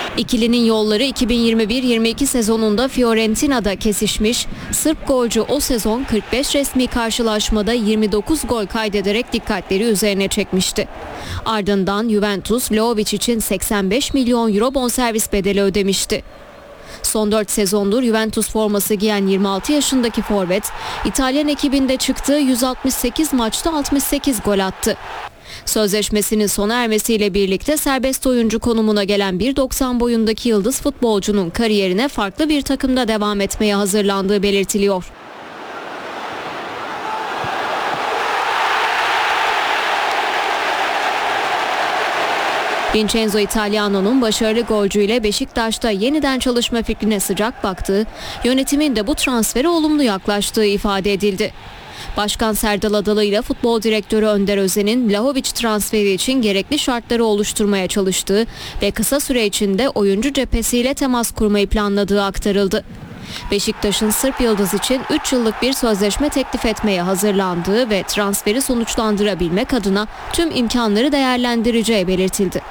İkilinin yolları 2021-22 sezonunda Fiorentina'da kesişmiş. Sırp golcü o sezon 45 resmi karşılaşmada 29 gol kaydederek dikkatleri üzerine çekmişti. Ardından Juventus, Vlahovic için 85 milyon euro bonservis bedeli ödemişti. Son 4 sezondur Juventus forması giyen 26 yaşındaki forvet, İtalyan ekibinde çıktığı 168 maçta 68 gol attı. Sözleşmesinin sona ermesiyle birlikte serbest oyuncu konumuna gelen 1.90 boyundaki yıldız futbolcunun kariyerine farklı bir takımda devam etmeye hazırlandığı belirtiliyor. Vincenzo Italiano'nun başarılı golcüyle Beşiktaş'ta yeniden çalışma fikrine sıcak baktığı, yönetimin de bu transfere olumlu yaklaştığı ifade edildi. Başkan Serdal Adalı ile futbol direktörü Önder Özen'in Vlahovic transferi için gerekli şartları oluşturmaya çalıştığı ve kısa süre içinde oyuncu cephesiyle temas kurmayı planladığı aktarıldı. Beşiktaş'ın Sırp yıldız için 3 yıllık bir sözleşme teklif etmeye hazırlandığı ve transferi sonuçlandırabilmek adına tüm imkanları değerlendireceği belirtildi.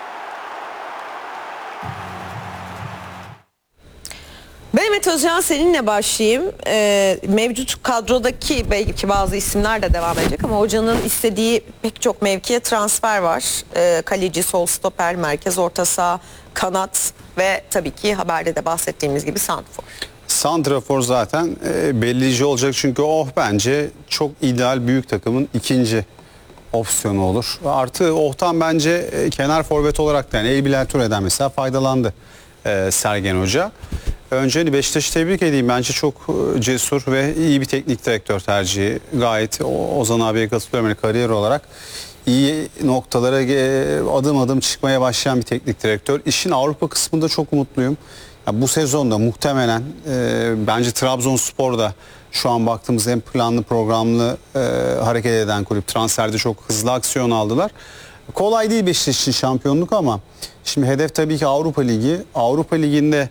Mehmet Özcan, seninle başlayayım. Mevcut kadrodaki belki bazı isimler de devam edecek ama hocanın istediği pek çok mevkiye transfer var. Kaleci, sol stoper, merkez orta saha, kanat ve tabii ki haberde de bahsettiğimiz gibi santrfor. Santrafor zaten belirleyici olacak çünkü o bence çok ideal büyük takımın ikinci opsiyonu olur. Artı Oh'tan bence kenar forvet olarak da yani El Bilal Toure'den mesela faydalandı Sergen Hoca. Önce Beşiktaş'ı tebrik edeyim. Bence çok cesur ve iyi bir teknik direktör tercihi. Gayet Ozan abiye katılıyorum. Yani kariyer olarak iyi noktalara adım adım çıkmaya başlayan bir teknik direktör. İşin Avrupa kısmında çok mutluyum. Yani bu sezonda muhtemelen bence Trabzonspor'da şu an baktığımız en planlı programlı hareket eden kulüp. Transferde çok hızlı aksiyon aldılar. Kolay değil Beşiktaş için şampiyonluk ama şimdi hedef tabii ki Avrupa Ligi. Avrupa Ligi'nde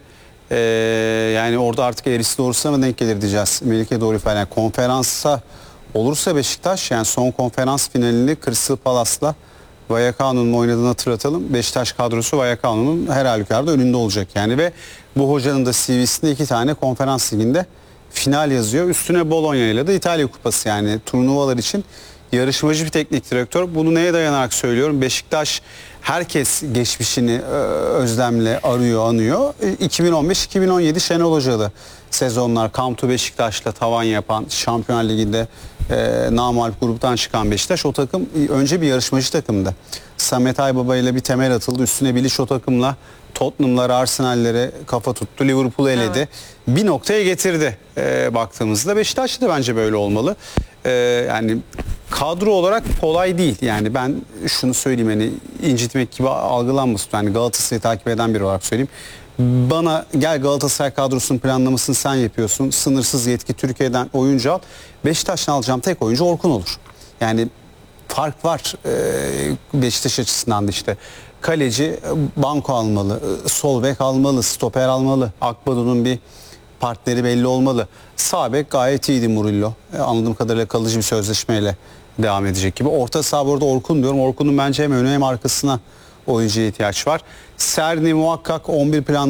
yani orada artık eğrisi doğrusuna mı denk gelir diyeceğiz. Melike doğru falan. Yani konferansa olursa Beşiktaş, yani son konferans finalini Crystal Palace'la Vallecano'nun oynadığını hatırlatalım. Beşiktaş kadrosu Vallecano'nun her halükarda önünde olacak yani ve bu hocanın da CV'sinde 2 tane konferans liginde final yazıyor. Üstüne Bologna ile de İtalya Kupası, yani turnuvalar için yarışmacı bir teknik direktör. Bunu neye dayanarak söylüyorum? Beşiktaş herkes geçmişini özlemle arıyor, anıyor. 2015-2017 Şenol Hoca'lı sezonlar, Come to Beşiktaş'la tavan yapan, Şampiyonlar Ligi'nde namağlup gruptan çıkan Beşiktaş, o takım önce bir yarışmacı takımdı. Samet Aybaba ile bir temel atıldı. Üstüne Bilic o takımla Tottenham'lara, Arsenal'lere kafa tuttu. Liverpool'u eledi. Evet. Bir noktaya getirdi baktığımızda. Beşiktaş da bence böyle olmalı. Yani kadro olarak kolay değil. Yani ben şunu söyleyeyim, hani incitmek gibi algılanmasın. Yani Galatasaray'ı takip eden biri olarak söyleyeyim. Bana gel Galatasaray kadrosunun planlamasını sen yapıyorsun. Sınırsız yetki, Türkiye'den oyuncu al. Beşiktaş'tan alacağım tek oyuncu Orkun olur. Yani fark var Beşiktaş açısından da işte. Kaleci banko almalı, sol bek almalı, stoper almalı. Akbado'nun bir partneri belli olmalı. Sağ bek gayet iyiydi Murillo. Anladığım kadarıyla kalıcı bir sözleşmeyle devam edecek gibi. Orta saha burada Orkun diyorum. Orkun'un bence hem önü hem arkasına oyuncuya ihtiyaç var. Serni muhakkak 11 plan